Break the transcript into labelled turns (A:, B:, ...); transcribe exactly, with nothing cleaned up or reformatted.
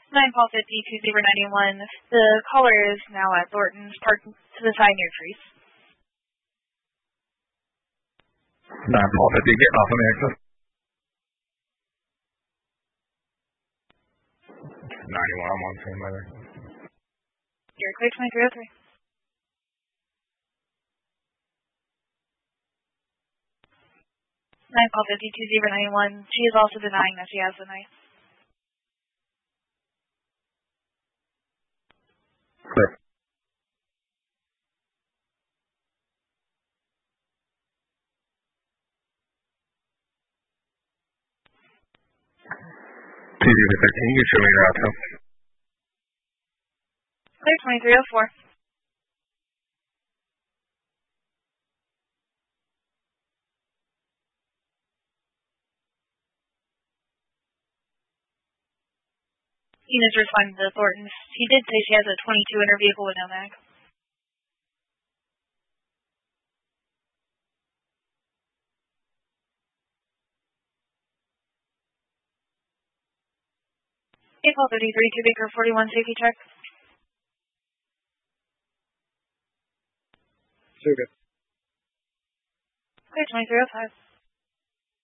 A: nine Paul fifty two zero nine one. The caller is now at Thornton's, parked to the side near trees.
B: nine Paul fifty, getting off on the exit. ninety-one, I'm on same weather.
A: You're clear twenty-three oh three. nine Paul fifty two zero nine one. She is also denying that she has the knife.
B: Clear. T Z thirteen, you can show me your outcome.
A: Clear twenty-three oh four. Units responding to Thornton's. She did say she has a twenty-two in her vehicle with no mag. April thirty-three, two Baker forty-one, safety check.
C: Super.
A: Clear twenty-three oh five.